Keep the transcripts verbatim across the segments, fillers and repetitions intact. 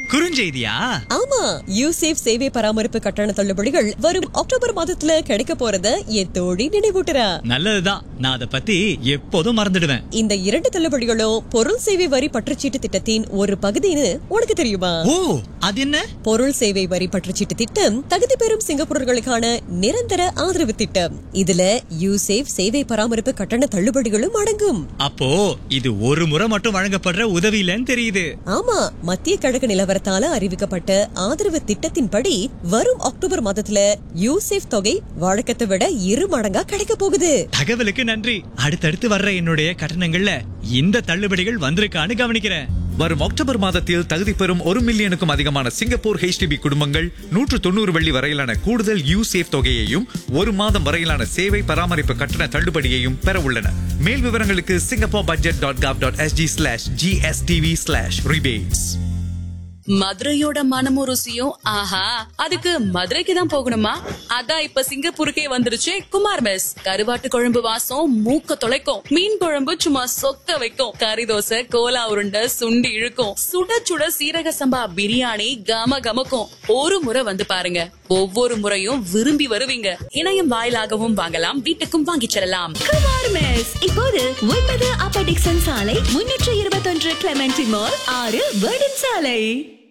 குறுஞ்செய்தியா? ஆமா, யூசேஃப் சேவை பராமரிப்பு கட்டண தள்ளுபடிகள் வரும் அக்டோபர் மாதத்துல கிடைக்க போறத என் தோழி நினைவூட்டுறா. நல்லதுதான். நான் அதை பத்தி எப்போதும் மறந்துடுவேன். இந்த இரண்டு தள்ளுபடிகளும் பொருள் சேவை வரி பற்றுச்சீட்டு திட்டத்தின் ஒரு பகுதின்னு உனக்கு தெரியுமா? ஓ, அது என்ன? பொருள் சேவை வரி பற்றுச்சீட்டு திட்டம் தகுதி பெறும் சிங்கப்பூரர்களுக்கான நிரந்தர ஆதரவு திட்டம். இதுல யூசேஃப் சேவை பராமரிப்பு கட்டண தள்ளுபடிகளும் அடங்கும். அப்போ இது ஒரு முறை மட்டும் வழங்கப்படுற உதவி இல்லைன்னு தெரியுது. ஆமா, மத்திய கிழக்கு நிலவரத்தால அறிவிக்கப்பட்ட ஆதரவு திட்டத்தின்படி வரும் அக்டோபர் மாதத்துல யூசேஃப் தொகை வழக்கத்தை விட இரு மடங்கா கிடைக்க போகுது. தகவலுக்கு நன்றி. அடுத்தடுத்து வர்ற என்னுடைய கட்டணங்கள்ல இந்த தள்ளுபடிகள் வந்திருக்கான்னு கவனிக்கிறேன். வரும் அக்டோபர் மாதத்தில் தகுதி பெறும் ஒரு மில்லியனுக்கும் அதிகமான சிங்கப்பூர் H D B குடும்பங்கள் நூற்று தொண்ணூறு வெள்ளி வரையிலான கூடுதல் யூசேஃப் தொகையையும் ஒரு மாதம் வரையிலான சேவை பராமரிப்பு கட்டண தள்ளுபடியையும் பெற உள்ளன. மேல் விவரங்களுக்கு Singapore budget dot காவ் dot SG slash GSTV slash rebates. மதுரையோட மனமும் ருசியும் ஆஹா, அதுக்கு மதுரைக்கு தான் போகணுமா? அதான் இப்ப சிங்கப்பூருக்கே வந்துருச்சு குமார் மெஸ். கருவாட்டு குழம்பு வாசம் மூக்க தொலைக்கும், மீன் குழம்பு சும்மா சொக்க வைக்கும், கறி தோசை கோலா உருண்டை சுண்டி இழுக்கும், சுட சுட சீரக சம்பா பிரியாணி கம கமக்கும். ஒரு முறை வந்து பாருங்க, ஒவ்வொரு முறையும் விரும்பி வருவீங்க. இணையம் வாயிலாகவும் வாங்கலாம், வீட்டுக்கும் வாங்கிச் செல்லலாம். குமார் மெஸ் இப்போது ஒன்பது அப்பர் டிக்சன் சாலை, முன்னூற்று இருபத்தொன்று கிளமெண்டி மால், ஆறு வேர்டன் சாலை.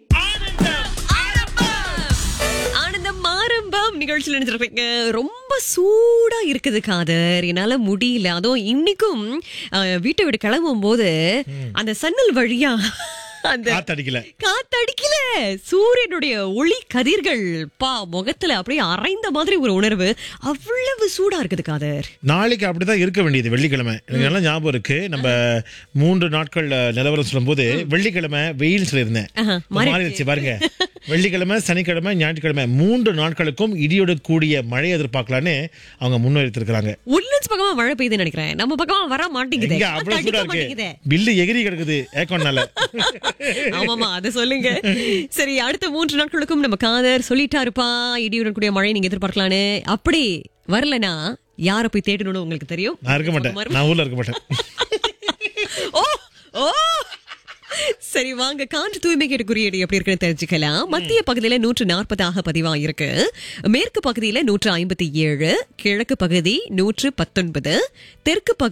ஆனந்தம் ஆரம்பம் நிகழ்ச்சியில் நினைச்சிருப்பீங்க. ரொம்ப சூடா இருக்குது காதர், என்னால முடியல. அதுவும் இன்னைக்கும் வீட்டை விட்டு கிளம்பும் போது அந்த சன்னல் வழியா அந்த காத்தடிக்கல காத்தடிக்கல சூரியனுடைய ஒளி கதிர்கள் பா முகத்துல அப்படியே அரைந்த மாதிரி ஒரு உணர்வு. அவ்வளவு சூடா இருக்குது காதர். நாளைக்கு அப்படிதான் இருக்க வேண்டியது. வெள்ளிக்கிழமை எனக்கு நல்லா ஞாபகம் இருக்கு. நம்ம மூன்று நாட்கள் நிலவரம் சொல்லும் போது வெள்ளிக்கிழமை வெயில் சொல்லியிருந்தேன். மாறிடுச்சு பாருங்க. வெள்ளிக்கிழமை, சனிக்கிழமை, ஞாயிற்றுக்கிழமை மூன்று நாட்களுக்கும் இடியோடு கூடிய மழை எதிர்பார்க்கலான்னு அவங்க முன்னெடுத்திருக்காங்க. உட்லண்ட்ஸ் பக்கமா மழை பெய்யுதுன்னு நினைக்கிறேன். நம்ம பக்கமா வர மாட்டேங்குது. அவ்வளவு சூடா இருக்கு. பில்லு எகிரி கிடக்குது ஏக்கோனால. ஆமாமா, அதை சொல்லுங்க. சரி, அடுத்த மூன்று நாட்களுக்கும் நம்ம காதர் சொல்லிட்டாருப்பா இடியுடன் கூடிய மழை நீங்க எதிர்பார்க்கலான்னு. அப்படி வரலனா யார போய் தேடணும்னு உங்களுக்கு தெரியும். நான் இருக்க மாட்டேன், நான் ஊர்ல இருக்க மாட்டேன். ஓ ஓ சரி, வாங்க காற்று தூய்மை கேட்டு குறியீடு எப்படி இருக்குன்னு தெரிஞ்சுக்கலாம். மத்திய பகுதியில நூற்று நாற்பதாக பதிவாயிருக்கு. மேற்கு பகுதியில நூற்று ஐம்பத்தி ஏழு, கிழக்கு பகுதி நூற்று பத்தொன்பது, தெற்கு பகுதி